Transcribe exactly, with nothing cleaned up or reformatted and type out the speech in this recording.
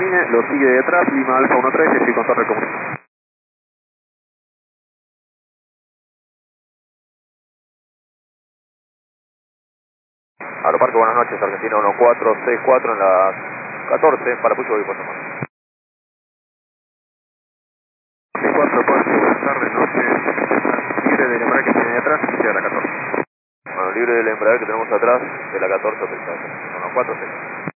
termine, lo sigue detrás, Lima Alfa uno tres, estoy con torre comunicación. Aeroparque, buenas noches, Argentina uno cuatro seis cuatro en las catorce, para Puyo y Puerto Montt. cuatro cuatro, buenas tardes, noches, libre del embrague que tiene detrás, y a la catorce. Bueno, libre del embrague que tenemos atrás, de la catorce, uno cuatro seis.